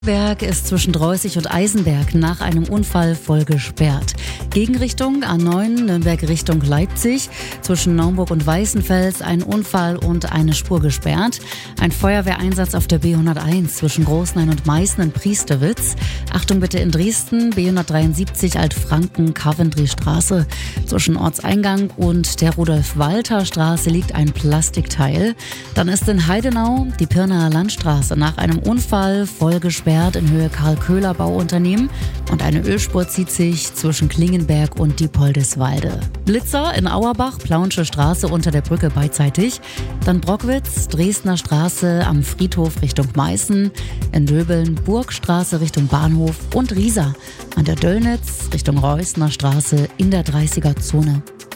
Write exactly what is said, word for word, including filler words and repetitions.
Werk ist zwischen Dreußig und Eisenberg nach einem Unfall voll gesperrt. Gegenrichtung A neun, Nürnberg Richtung Leipzig. Zwischen Naumburg und Weißenfels ein Unfall und eine Spur gesperrt. Ein Feuerwehreinsatz auf der B hunderteins zwischen Großnein und Meißen in Priesterwitz. Achtung bitte in Dresden, B hundertdreiundsiebzig Altfranken-Coventry-Straße. Zwischen Ortseingang und der Rudolf-Walter-Straße liegt ein Plastikteil. Dann ist in Heidenau die Pirnaer Landstraße nach einem Unfall voll gesperrt in Höhe Karl-Köhler-Bauunternehmen und eine Ölspur zieht sich zwischen Klingenberg und Diepoldeswalde. Blitzer in Auerbach, Plaunsche Straße unter der Brücke beidseitig. Dann Brockwitz, Dresdner Straße am Friedhof Richtung Meißen. In Döbeln, Burgstraße Richtung Bahnhof und Riesa an der Döllnitz Richtung Reusner Straße in der dreißiger Zone.